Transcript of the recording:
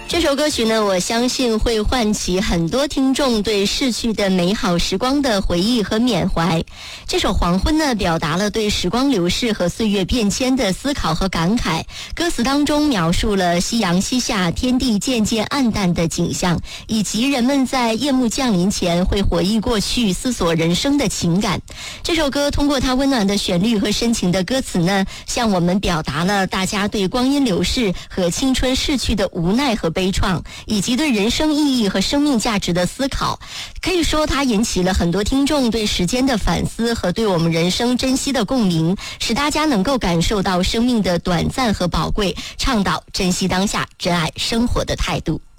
这首歌曲呢，我相信会唤起很多听众对逝去的美好时光的回忆和缅怀。这首《黄昏》呢，表达了对时光流逝和岁月变迁的思考和感慨。歌词当中描述了夕阳西下，天地渐渐暗淡的景象，以及人们在夜幕降临前会回忆过去，思索人生的情感。这首歌通过它温暖的旋律和深情的歌词呢，向我们表达了大家对光阴流逝和青春逝去的无奈和悲怆，以及对人生意义和生命价值的思考。可以说它引起了很多听众对时间的反思和对我们人生珍惜的共鸣，使大家能够感受到生命的短暂和宝贵，倡导珍惜当下、珍爱生活的态度。